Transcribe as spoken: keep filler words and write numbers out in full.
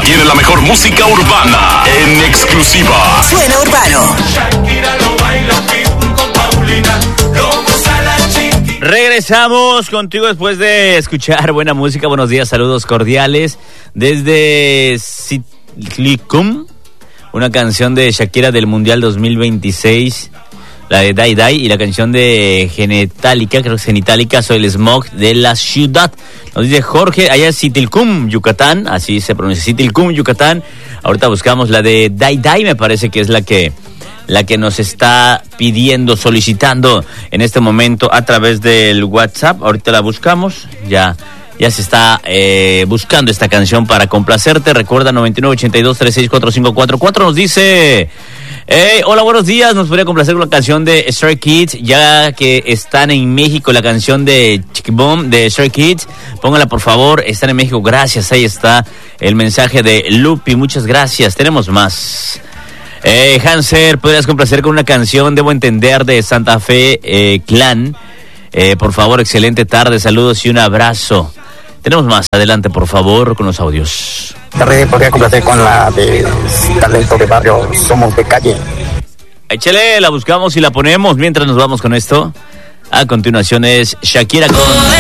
tiene la mejor música urbana en exclusiva. Suena Urbano. Shakira lo baila Pitbull con Paulina, lo goza la chiqui. Regresamos contigo después de escuchar buena música. Buenos días, saludos cordiales desde Citlicum, una canción de Shakira del Mundial dos mil veintiséis, la de Dai Dai, y la canción de Genitalica, creo que es Genitalica, Soy el Smog de la ciudad. Nos dice Jorge, allá es Citilcum, Yucatán, así se pronuncia, Citilcum, Yucatán. Ahorita buscamos la de Dai Dai, me parece que es la que la que nos está pidiendo, solicitando en este momento a través del WhatsApp. Ahorita la buscamos, ya ya se está eh, buscando esta canción para complacerte. Recuerda noventa y nueve, ochenta y dos, treinta y seis, cuarenta y cinco cuarenta y cuatro. Nos dice, hey, hola, buenos días, nos podría complacer con la canción de Stray Kids, ya que están en México, la canción de Chiquibom de Stray Kids, póngala por favor, están en México, gracias. Ahí está el mensaje de Lupi, muchas gracias. Tenemos más. Eh, Hanser, ¿podrías complacer con una canción, debo entender, de Santa Fe eh, Clan? Eh, por favor, excelente tarde, saludos y un abrazo. Tenemos más, adelante por favor con los audios. Tarde, podría complacer con la de Talento de Barrio, Somos de Calle. Échale, la buscamos y la ponemos mientras nos vamos con esto. A continuación es Shakira con